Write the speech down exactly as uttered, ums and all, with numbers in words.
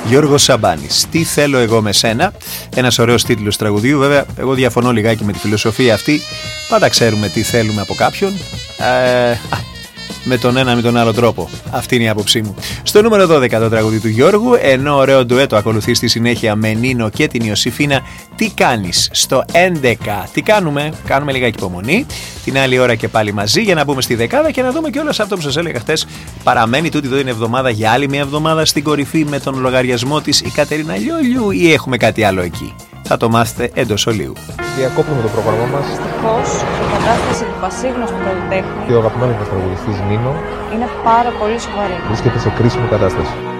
Γιώργος Σαμπάνης. Τι θέλω εγώ με σένα. Ένας ωραίος τίτλος τραγουδίου. Βέβαια, εγώ διαφωνώ λιγάκι με τη φιλοσοφία αυτή. Πάντα ξέρουμε τι θέλουμε από κάποιον. Ε, με τον ένα με τον άλλο τρόπο. Αυτή είναι η άποψή μου. Στο νούμερο δώδεκα το τραγουδί του Γιώργου, ενώ ωραίο ντουέτο ακολουθεί στη συνέχεια με Νίνο και την Ιωσήφινα. Τι κάνεις? Στο έντεκα. Τι κάνουμε? Κάνουμε λιγάκι υπομονή. Την άλλη ώρα και πάλι μαζί για να μπούμε στη δεκάδα και να δούμε και όλα αυτό που σας έλεγα χθες. Παραμένει τούτη εδώ την εβδομάδα για άλλη μια εβδομάδα στην κορυφή με τον λογαριασμό της η Κατερίνα Λιόλιου ή έχουμε κάτι άλλο εκεί? Θα το μάθετε εντός ολίγου. Διακόπτουμε το πρόγραμμά μας. Δυστυχώς, η κατάσταση του πασίγνωστου καλλιτέχνη Και ο αγαπημένος μας τραγουδιστής Νίνο είναι πάρα πολύ σοβαρή. βρίσκεται σε κρίσιμη κατάσταση.